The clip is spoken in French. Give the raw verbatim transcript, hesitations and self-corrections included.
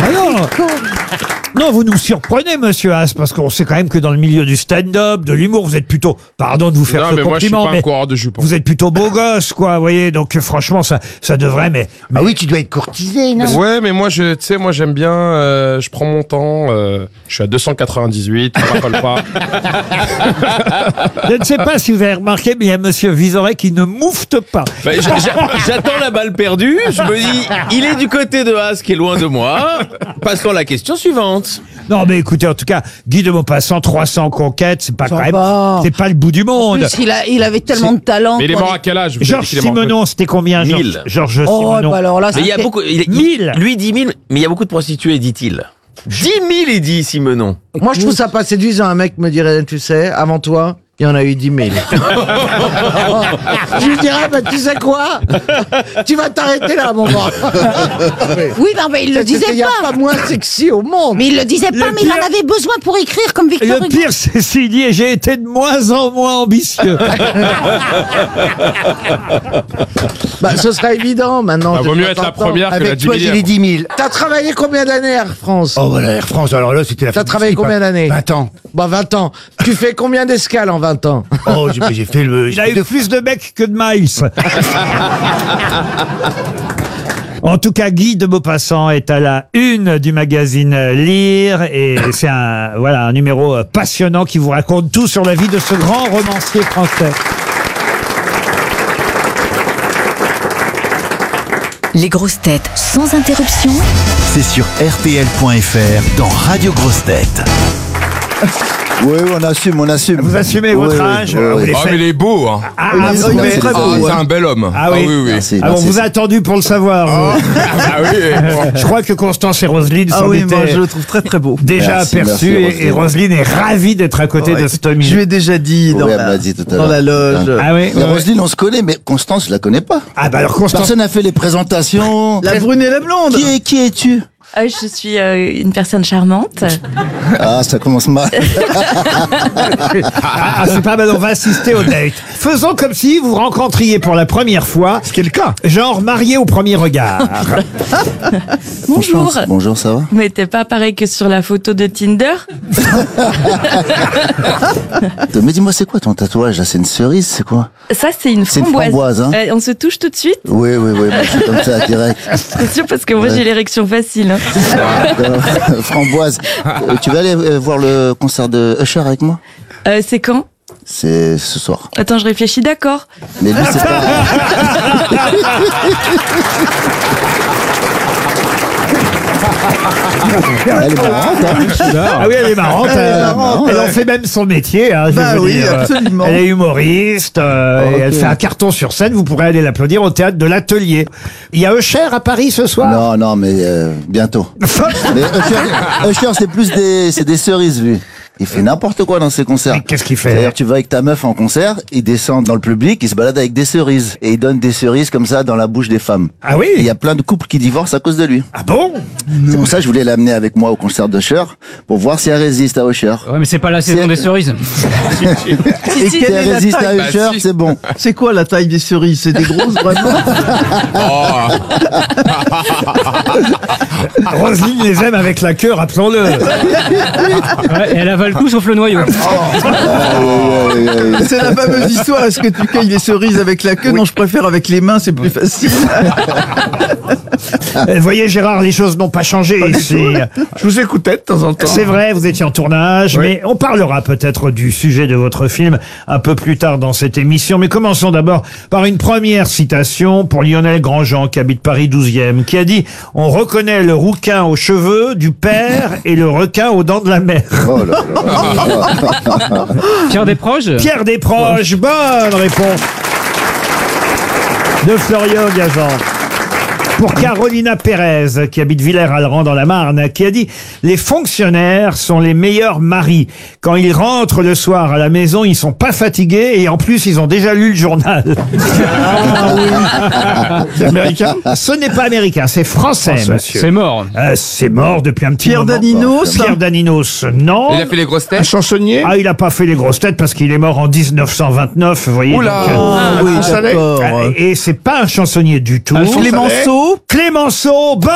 Ah non. Non, vous nous surprenez, monsieur Haas, parce qu'on sait quand même que dans le milieu du stand-up, de l'humour, vous êtes plutôt, pardon de vous faire Non, ce mais moi, je suis compliment, pas un mais coureur de jupons. vous êtes plutôt beau gosse, quoi, vous voyez, donc franchement, ça, ça devrait, mais, mais- Ah oui, tu dois être courtisé, non? Ouais, mais moi, je, tu sais, moi, j'aime bien, euh, je prends mon temps, euh, je suis à deux cent quatre-vingt-dix-huit, je m'appelle pas. je ne sais pas si vous avez remarqué, mais il y a monsieur Vizorek qui ne moufte pas. Bah, j'a- j'a- J'attends la balle perdue. Je me dis, il est du côté de Haas qui est loin de moi. Passons à la question suivante. Non, mais écoutez, en tout cas, Guy de Maupassant, trois cents conquêtes, c'est pas Ça quand même, va. c'est pas le bout du En monde. plus, il, a, il avait tellement de talent. Mais il est quoi. mort à quel âge? Vous avez Georges dit qu'il est mort Simenon, c'était combien, Georges Mille. Georges Oh, Simenon. bah alors là, Mais il y a c'était- beaucoup. il- il- Mille. Lui dit mille, mais il y a beaucoup de prostituées, dit-il. Dix mille, il dit Simenon. Moi, je trouve ça pas séduisant. Un mec me dirait, tu sais, avant toi, il y en a eu dix mille. Je lui dirais, bah, tu sais quoi? Tu vas t'arrêter là, mon gars. Oui, non, mais il le disait Il n'y a pas. pas moins sexy au monde. Mais il le disait pas, mais il pire- en avait besoin pour écrire comme Victor Le Hugo. pire, c'est s'il dit, j'ai été de moins en moins ambitieux. Bah, ce sera évident maintenant. Ah, vaut mieux être la première que la Avec dix toi, millième. j'ai les dix mille. T'as travaillé combien d'années Air France? Oh voilà, Air France, alors là, c'était la T'as fin travaillé du slip, combien hein. d'années? vingt ans. Bah, vingt ans. Tu fais combien d'escales en vingt ans? Oh, j'ai j'ai fait le... Il a eu plus de mecs que de miles. En tout cas, Guy de Maupassant est à la une du magazine Lire et c'est un, voilà, un numéro euh, passionnant qui vous raconte tout sur la vie de ce grand romancier français. Les grosses têtes sans interruption. C'est sur R T L point F R dans Radio Grosses Têtes. Oui, on assume, on assume. Vous assumez votre Oui, oui, âge, oui, vous oui. les Ah, faites- mais il est beau, hein. Ah, Oui, ah, oui, vous oui, trouvez- c'est très Ah, beau, c'est hein. un bel homme. Ah oui. oui, oui. Merci, Ah bon, merci. vous a attendu pour le savoir. vous. Ah oui. Je crois que Constance et Roselyne Ah s'en oui, moi étaient je le trouve très très beau. déjà Merci, aperçus merci, et- Roselyne. et Roselyne est ravie d'être à côté Ouais. de cet homme. Je lui ai déjà dit dans, Oui, elle la, me l'a dit tout à dans l'heure. la loge. Ah oui. Mais ouais. Roselyne, on se connaît, mais Constance, je la connais pas. Ah bah alors Constance. Personne n'a fait les présentations. La brune et la blonde. Qui, est, qui es-tu? Euh, je suis euh, une personne charmante. Ah, ça commence mal. Ah, ah, c'est pas mal, on va assister au date. Faisons comme si vous rencontriez pour la première fois. Ce qui est le cas. Genre marié au premier regard. Bonjour. Bonjour, ça va? Mais t'es pas pareil que sur la photo de Tinder. Mais dis-moi, c'est quoi ton tatouage là? C'est une cerise, c'est quoi? Ça, c'est une C'est une framboise. framboise, hein. Euh, on se touche tout de suite. Oui, oui, oui, moi, je suis comme ça, direct. C'est sûr parce que moi, Ouais. j'ai l'érection facile. hein. Euh, Framboise. Euh, tu vas aller euh, voir le concert de Usher avec moi? Euh, c'est quand? C'est ce soir. Attends, je réfléchis, d'accord. Mais lui, c'est pas... Elle est marrante, hein? Ah oui, elle est marrante. Elle est euh, marrante, elle en ouais. fait même son métier. Hein, je vais Bah vous oui, dire. absolument. Elle est humoriste. euh, et Ok. elle fait un carton sur scène. Vous pourrez aller l'applaudir au théâtre de l'Atelier. Il y a Usher à Paris ce soir. Non, non, mais euh, bientôt. Mais Usher, Usher, c'est plus des, c'est des cerises, lui. Il fait n'importe quoi dans ses concerts. Mais qu'est-ce qu'il fait? C'est-à-dire, tu vas avec ta meuf en concert, il descend dans le public, il se balade avec des cerises. Et il donne des cerises comme ça dans la bouche des femmes. Ah oui. Et il y a plein de couples qui divorcent à cause de lui. Ah bon? C'est pour ça que je voulais l'amener avec moi au concert d'Usher, pour voir si elle résiste à Usher. Ouais, mais c'est pas la saison C'est- des cerises. Et Si quelle elle est la résiste à taille Bah, Usher, si. c'est bon. C'est quoi la taille des cerises? C'est des grosses vraiment? Oh. Roselyne les aime avec la queue, rappelons-le. Ouais, et elle avale tout sauf le noyau. C'est la fameuse histoire. Est-ce que tu cueilles les cerises avec la queue? Non, je préfère avec les mains, c'est plus facile. Vous voyez, Gérard, les choses n'ont pas changé ici. Je vous écoutais de temps en temps. C'est vrai, vous étiez en tournage, Oui. mais on parlera peut-être du sujet de votre film un peu plus tard dans cette émission. Mais commençons d'abord par une première citation pour Lionel Grandjean, qui habite Paris douzième, qui a dit « On reconnaît le rouquin aux cheveux du père et le requin aux dents de la mère. Oh là là. » Pierre Desproges. Pierre Desproges, bonne réponse de Florian Gazan. Pour Carolina Pérez, qui habite Villers-Alran dans la Marne, qui a dit « Les fonctionnaires sont les meilleurs maris. Quand ils rentrent le soir à la maison, ils sont pas fatigués et en plus, ils ont déjà lu le journal. » C'est américain? Ce n'est pas américain, c'est français, Français. monsieur. C'est mort. Euh, c'est mort depuis un petit Pierre moment. Daninos. Pierre Daninos, non. Il a fait les grosses Un têtes. chansonnier? Ah, il a pas fait les grosses têtes parce qu'il est mort en dix-neuf cent vingt-neuf, vous voyez. Oula. donc, euh, Ah oui, ça l'est. d'accord. et c'est pas un chansonnier du tout. Clémenceau. Clémenceau, bonne